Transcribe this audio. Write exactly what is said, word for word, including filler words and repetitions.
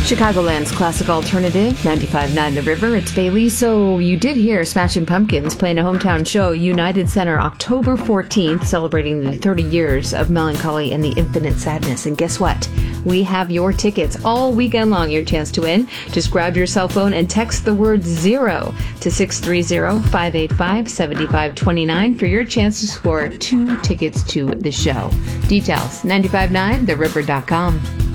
Chicagoland's classic alternative, ninety-five point nine The River. It's Bailey. So you did hear Smashing Pumpkins playing a hometown show, United Center, October fourteenth, celebrating the thirty years of Melancholy and the Infinite Sadness. And guess what? We have your tickets all weekend long, your chance to win. Just grab your cell phone and text the word zero to six three zero, five eight five, seven five two nine for your chance to score two tickets to the show. Details, ninety-five point nine the river dot com.